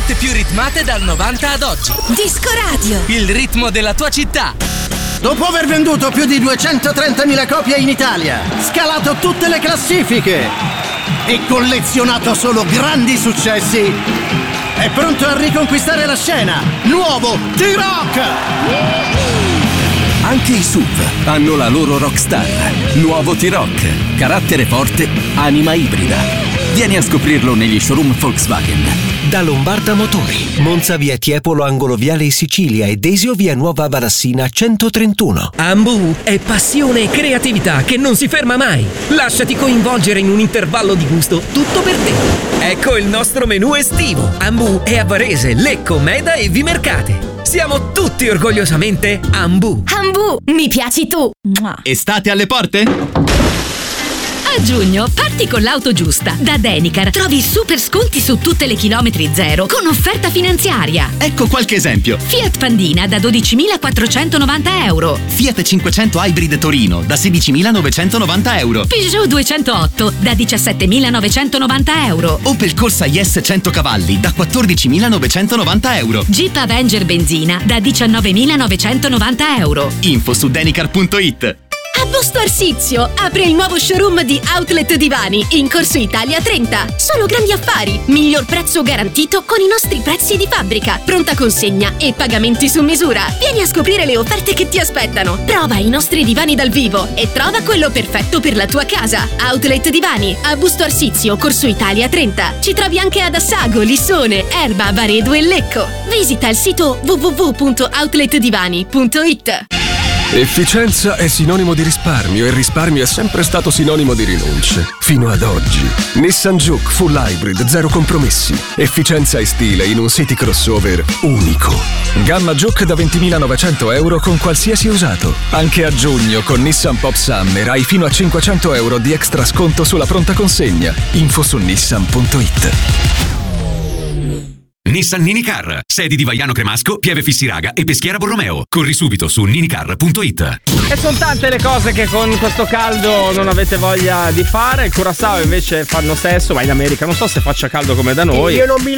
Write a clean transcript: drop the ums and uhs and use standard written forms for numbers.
offerte più ritmate dal 90 ad oggi. Disco Radio. Il ritmo della tua città. Dopo aver venduto più di 230.000 copie in Italia, scalato tutte le classifiche e collezionato solo grandi successi, è pronto a riconquistare la scena. Nuovo T-Rock! Anche i SUV hanno la loro rockstar. Nuovo T-Rock. Carattere forte, anima ibrida. Vieni a scoprirlo negli showroom Volkswagen. Da Lombarda Motori, Monza via Tiepolo angolo Viale Sicilia e Desio via Nuova Valassina 131. Ambu è passione e creatività che non si ferma mai. Lasciati coinvolgere in un intervallo di gusto tutto per te. Ecco il nostro menù estivo. Ambu è a Varese, Lecco, Meda e Vimercate. Siamo tutti orgogliosamente Ambu. Ambu, mi piaci tu. Estate alle porte? A giugno parti con l'auto giusta. Da Denicar trovi super sconti su tutte le chilometri zero con offerta finanziaria. Ecco qualche esempio. Fiat Pandina da 12.490 euro. Fiat 500 Hybrid Torino da 16.990 euro. Peugeot 208 da 17.990 euro. Opel Corsa IS 100 cavalli da 14.990 euro. Jeep Avenger benzina da 19.990 euro. Info su denicar.it. A Busto Arsizio apre il nuovo showroom di Outlet Divani in Corso Italia 30. Solo grandi affari, miglior prezzo garantito con i nostri prezzi di fabbrica, pronta consegna e pagamenti su misura. Vieni a scoprire le offerte che ti aspettano. Prova i nostri divani dal vivo e trova quello perfetto per la tua casa. Outlet Divani a Busto Arsizio, Corso Italia 30. Ci trovi anche ad Assago, Lissone, Erba, Varedo e Lecco. Visita il sito www.outletdivani.it. Efficienza è sinonimo di risparmio e risparmio è sempre stato sinonimo di rinunce. Fino ad oggi. Nissan Juke Full Hybrid, zero compromessi. Efficienza e stile in un city crossover unico. Gamma Juke da 20.900 euro con qualsiasi usato. Anche a giugno con Nissan Pop Summer hai fino a 500 euro di extra sconto sulla pronta consegna. Info su nissan.it. Nissan Ninicar, sedi di Vaiano Cremasco, Pieve Fissiraga e Peschiera Borromeo. Corri subito su ninicar.it. E sono tante le cose che con questo caldo non avete voglia di fare. Il Curaçao invece fanno stesso, ma in America non so se faccia caldo come da noi. Io non mi